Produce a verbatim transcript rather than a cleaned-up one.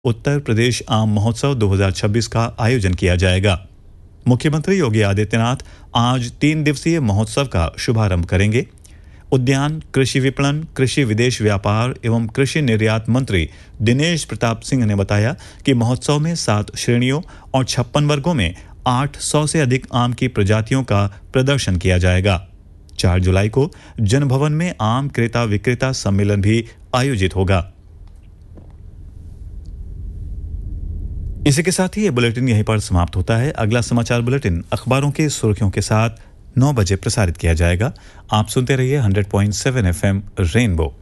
उत्तर प्रदेश आम महोत्सव दो हज़ार छब्बीस का आयोजन किया जाएगा। मुख्यमंत्री योगी आदित्यनाथ आज तीन दिवसीय महोत्सव का शुभारंभ करेंगे। उद्यान, कृषि विपणन, कृषि विदेश व्यापार एवं कृषि निर्यात मंत्री दिनेश प्रताप सिंह ने बताया कि महोत्सव में सात श्रेणियों और छप्पन वर्गों में आठ सौ से अधिक आम की प्रजातियों का प्रदर्शन किया जाएगा। चार जुलाई को जनभवन में आम क्रेता विक्रेता सम्मेलन भी आयोजित होगा। इसी के साथ ही ये बुलेटिन यहीं पर समाप्त होता है। अगला समाचार बुलेटिन अखबारों की सुर्खियों के साथ नौ बजे प्रसारित किया जाएगा। आप सुनते रहिए hundred point seven F M rainbow.